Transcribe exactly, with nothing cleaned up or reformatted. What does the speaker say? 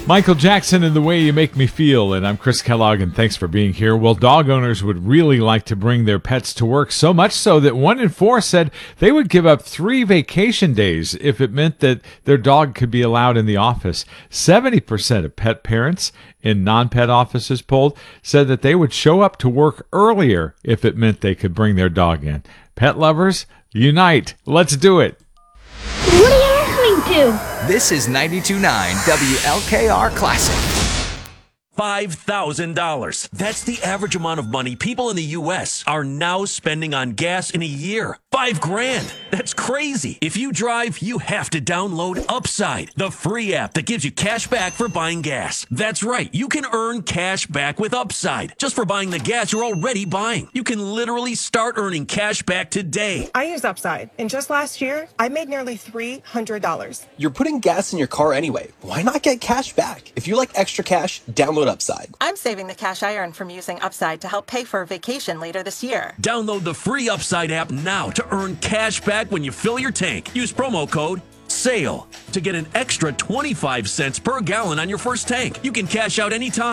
Michael Jackson and The Way You Make Me Feel, and I'm Chris Kellogg, and thanks for being here. Well, dog owners would really like to bring their pets to work, so much so that one in four said they would give up three vacation days if it meant that their dog could be allowed in the office. seventy percent of pet parents in non-pet offices polled said that they would show up to work earlier if it meant they could bring their dog in. Pet lovers, unite. Let's do it. What are you listening to? This is ninety-two point nine W L K R Classic. five thousand dollars. That's the average amount of money people in the U S are now spending on gas in a year. Five grand. That's crazy. If you drive, you have to download Upside, the free app that gives you cash back for buying gas. That's right. You can earn cash back with Upside just for buying the gas you're already buying. You can literally start earning cash back today. I use Upside, and just last year, I made nearly three hundred dollars. You're putting gas in your car anyway. Why not get cash back? If you like extra cash, download Upside. I'm saving the cash I earn from using Upside to help pay for a vacation later this year. Download the free Upside app now to earn cash back when you fill your tank. Use promo code SALE to get an extra twenty-five cents per gallon on your first tank. You can cash out anytime.